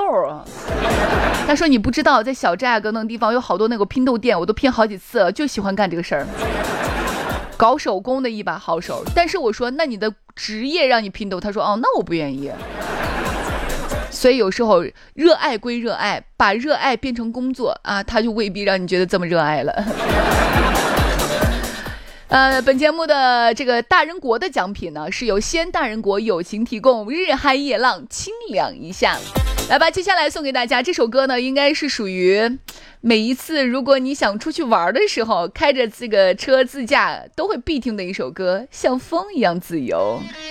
啊。他说你不知道，在小寨啊等等地方有好多那个拼豆店，我都拼好几次了，就喜欢干这个事儿，搞手工的一把好手。但是我说那你的职业让你拼豆，他说哦那我不愿意。所以有时候热爱归热爱，把热爱变成工作啊，他就未必让你觉得这么热爱了。本节目的这个大人国的奖品呢，是由西安大人国友情提供，日嗨夜浪，清凉一下。来吧，接下来送给大家这首歌呢，应该是属于每一次如果你想出去玩的时候，开着这个车自驾都会必听的一首歌，像风一样自由。